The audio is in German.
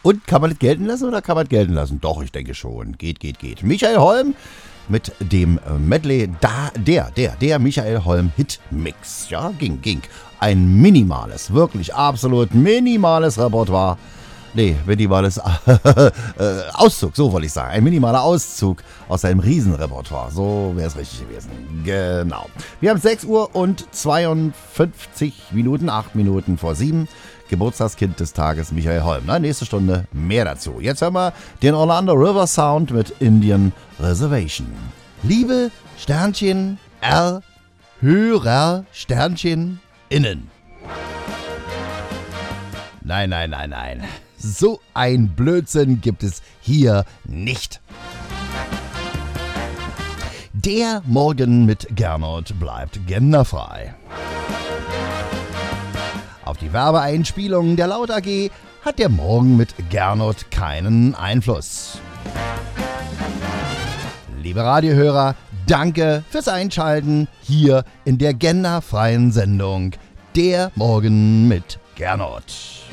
Und kann man das gelten lassen oder kann man es gelten lassen? Doch, ich denke schon. Geht. Michael Holm mit dem Medley, der Michael Holm Hitmix. Ja, ging. Ein minimales, wirklich absolut minimales Repertoire. Nee, minimales Auszug, so wollte ich sagen. Ein minimaler Auszug aus seinem Riesenrepertoire. So wäre es richtig gewesen. Genau. Wir haben 6 Uhr und 52 Minuten, 8 Minuten vor 7. Geburtstagskind des Tages, Michael Holm. Nächste Stunde mehr dazu. Jetzt hören wir den Orlando River Sound mit Indian Reservation. Liebe Sternchen R, Hörer Sternchen innen. Nein. So ein Blödsinn gibt es hier nicht. Der Morgen mit Gernot bleibt genderfrei. Auf die Werbeeinspielungen der Laut AG hat der Morgen mit Gernot keinen Einfluss. Liebe Radiohörer, danke fürs Einschalten hier in der genderfreien Sendung Der Morgen mit Gernot.